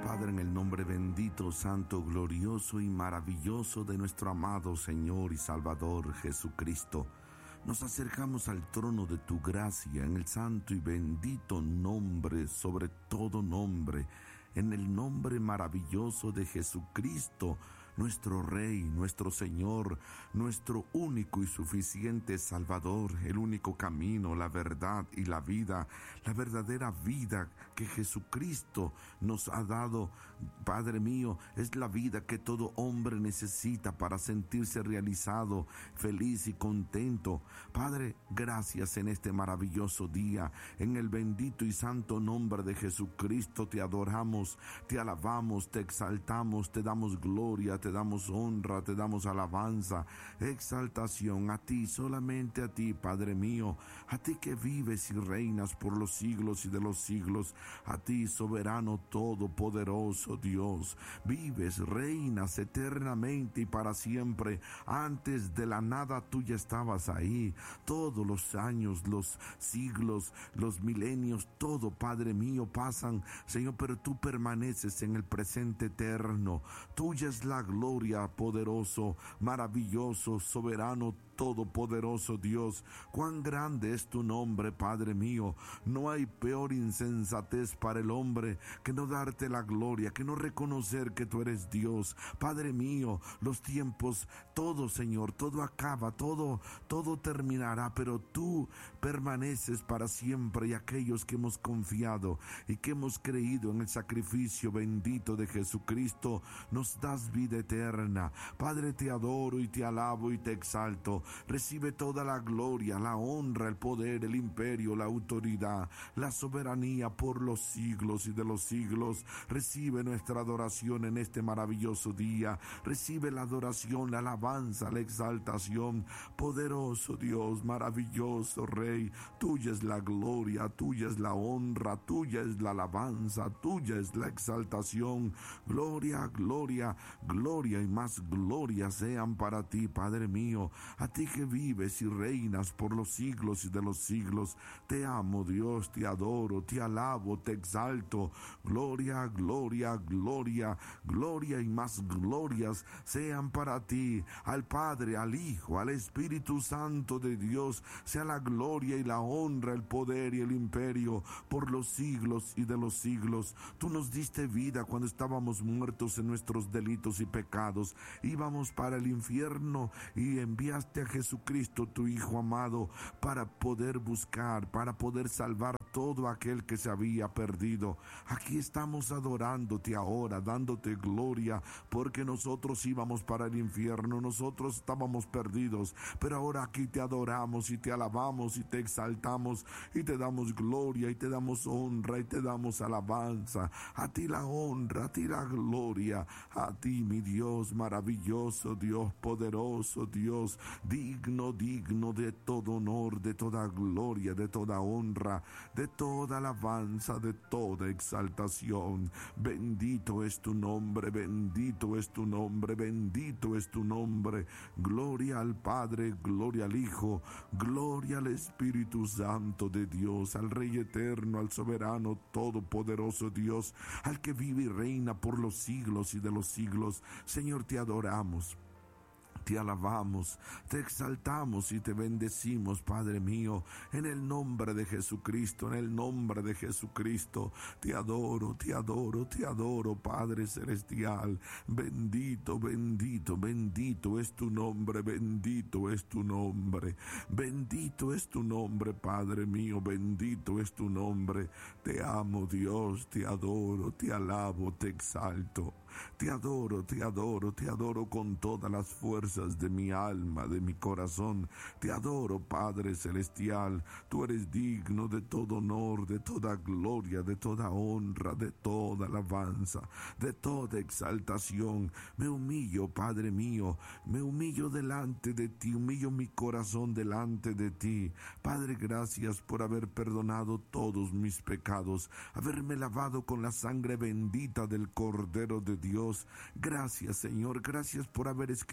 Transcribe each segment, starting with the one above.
Padre, en el nombre bendito, santo, glorioso y maravilloso de nuestro amado Señor y Salvador Jesucristo, nos acercamos al trono de tu gracia en el santo y bendito nombre, sobre todo nombre, en el nombre maravilloso de Jesucristo, nuestro Rey, nuestro Señor, nuestro único y suficiente Salvador, el único camino, la verdad y la vida, la verdadera vida que Jesucristo nos ha dado. Padre mío, es la vida que todo hombre necesita para sentirse realizado, feliz y contento. Padre, gracias en este maravilloso día, en el bendito y santo nombre de Jesucristo te adoramos, te alabamos, te exaltamos, te damos gloria, te damos honra, te damos alabanza, exaltación a ti, solamente a ti, Padre mío, a ti que vives y reinas por los siglos y de los siglos, a ti, soberano todopoderoso Dios, vives, reinas eternamente y para siempre. Antes de la nada tú ya estabas ahí, todos los años, los siglos, los milenios, todo, Padre mío, pasan, Señor, pero tú permaneces en el presente eterno. Tuya es la gloria, poderoso, maravilloso, soberano, todopoderoso Dios. Cuán grande es tu nombre, Padre mío. No hay peor insensatez para el hombre que no darte la gloria, que no reconocer que tú eres Dios. Padre mío, los tiempos, todo, Señor, todo acaba, todo terminará, pero tú permaneces para siempre, y aquellos que hemos confiado y que hemos creído en el sacrificio bendito de Jesucristo, nos das vida eterna. Padre, te adoro y te alabo y te exalto. Recibe toda la gloria, la honra, el poder, el imperio, la autoridad, la soberanía por los siglos y de los siglos. Recibe nuestra adoración en este maravilloso día. Recibe la adoración, la alabanza, la exaltación. Poderoso Dios, maravilloso Rey, tuya es la gloria, tuya es la honra, tuya es la alabanza, tuya es la exaltación. Gloria, gloria, gloria y más gloria sean para ti, Padre mío. A ti que vives y reinas por los siglos y de los siglos. Te amo, Dios, te adoro, te alabo, te exalto. Gloria, gloria, gloria, gloria y más glorias sean para ti. Al Padre, al Hijo, al Espíritu Santo de Dios, sea la gloria y la honra, el poder y el imperio por los siglos y de los siglos. Tú nos diste vida cuando estábamos muertos en nuestros delitos y pecados. Íbamos para el infierno y enviaste a Jesucristo, tu Hijo amado, para poder buscar, para poder salvar todo aquel que se había perdido. Aquí estamos adorándote ahora, dándote gloria, porque nosotros íbamos para el infierno, nosotros estábamos perdidos, pero ahora aquí te adoramos y te alabamos y te exaltamos y te damos gloria y te damos honra y te damos alabanza. A ti la honra, a ti la gloria, a ti, mi Dios maravilloso, Dios poderoso, Dios digno de todo honor, de toda gloria, de toda honra, de toda alabanza, de toda exaltación. Bendito es tu nombre, bendito es tu nombre, bendito es tu nombre. Gloria al Padre, gloria al Hijo, gloria al Espíritu Santo de Dios, al Rey eterno, al soberano, todopoderoso Dios, al que vive y reina por los siglos y de los siglos. Señor, te adoramos. Te alabamos, te exaltamos y te bendecimos, Padre mío, en el nombre de Jesucristo, en el nombre de Jesucristo. Te adoro, te adoro, te adoro, Padre celestial. Bendito, bendito, bendito es tu nombre, bendito es tu nombre. Bendito es tu nombre, Padre mío, bendito es tu nombre. Te amo, Dios, te adoro, te alabo, te exalto. Te adoro, te adoro, te adoro con todas las fuerzas de mi alma, de mi corazón. Te adoro, Padre celestial. Tú eres digno de todo honor, de toda gloria, de toda honra, de toda alabanza, de toda exaltación. Me humillo, Padre mío, me humillo delante de ti, humillo mi corazón delante de ti. Padre, gracias por haber perdonado todos mis pecados, haberme lavado con la sangre bendita del Cordero de Dios. Gracias, Señor, gracias por haber escrito mi nombre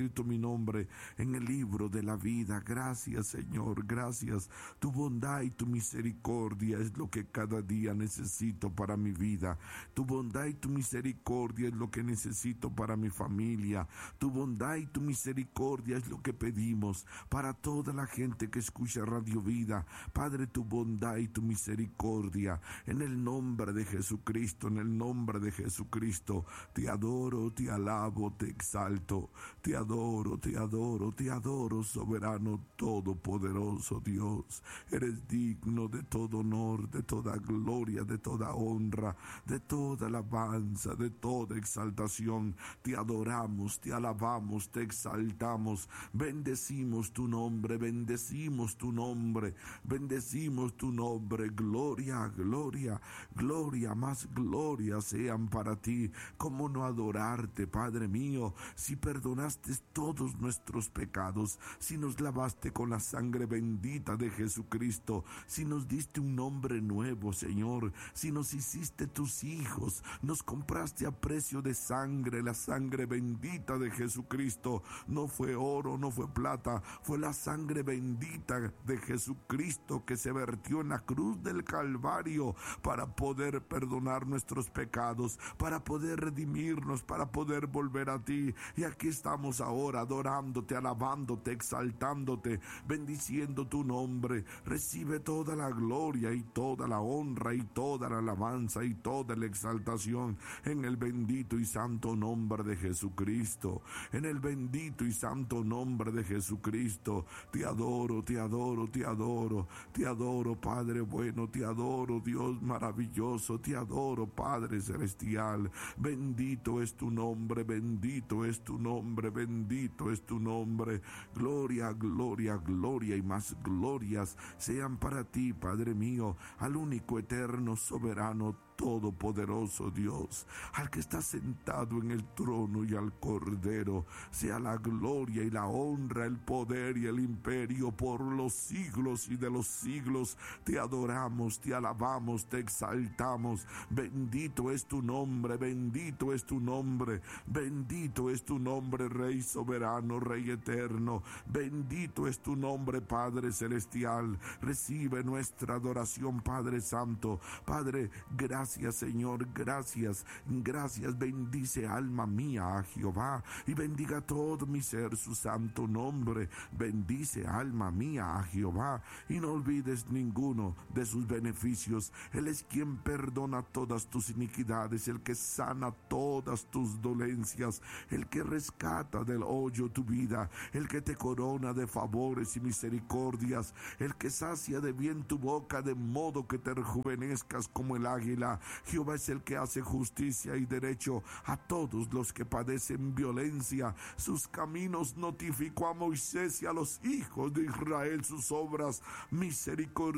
nombre en el libro de la vida. Gracias, Señor, gracias. Tu bondad y tu misericordia es lo que cada día necesito para mi vida. Tu bondad y tu misericordia es lo que necesito para mi familia. Tu bondad y tu misericordia es lo que pedimos para toda la gente que escucha Radio Vida. Padre, tu bondad y tu misericordia, en el nombre de Jesucristo, en el nombre de Jesucristo, te adoro, te alabo, te exalto, te adoro, te adoro, te adoro, soberano todopoderoso Dios. Eres digno de todo honor, de toda gloria, de toda honra, de toda alabanza, de toda exaltación. Te adoramos, te alabamos, te exaltamos, bendecimos tu nombre, bendecimos tu nombre, bendecimos tu nombre. Gloria, gloria, gloria, más gloria sean para ti. ¿Cómo no adorarte, Padre mío? Si perdonaste todos nuestros pecados, si nos lavaste con la sangre bendita de Jesucristo, si nos diste un nombre nuevo, Señor, si nos hiciste tus hijos, nos compraste a precio de sangre, la sangre bendita de Jesucristo. No fue oro, no fue plata, fue la sangre bendita de Jesucristo que se vertió en la cruz del Calvario para poder perdonar nuestros pecados, para poder redimirnos, para poder volver a ti. Y aquí estamos ahora adorándote, alabándote, exaltándote, bendiciendo tu nombre. Recibe toda la gloria y toda la honra y toda la alabanza y toda la exaltación en el bendito y santo nombre de Jesucristo. En el bendito y santo nombre de Jesucristo. Te adoro, te adoro, te adoro, te adoro, Padre bueno, te adoro, Dios maravilloso, te adoro, Padre celestial. Bendito es tu nombre, bendito es tu nombre, bendito es tu nombre. Gloria, gloria, gloria y más glorias sean para ti, Padre mío, al único eterno soberano todopoderoso Dios, al que está sentado en el trono y al Cordero, sea la gloria y la honra, el poder y el imperio por los siglos y de los siglos. Te adoramos, te alabamos, te exaltamos. Bendito es tu nombre, bendito es tu nombre, bendito es tu nombre, Rey soberano, Rey eterno. Bendito es tu nombre, Padre celestial. Recibe nuestra adoración, Padre santo. Padre, gracias, Señor, gracias, gracias. Bendice, alma mía, a Jehová, y bendiga todo mi ser su santo nombre. Bendice, alma mía, a Jehová, y no olvides ninguno de sus beneficios. Él es quien perdona todas tus iniquidades, el que sana todas tus dolencias, el que rescata del hoyo tu vida, el que te corona de favores y misericordias, el que sacia de bien tu boca, de modo que te rejuvenezcas como el águila. Jehová es el que hace justicia y derecho a todos los que padecen violencia. Sus caminos notificó a Moisés y a los hijos de Israel sus obras misericordiosas.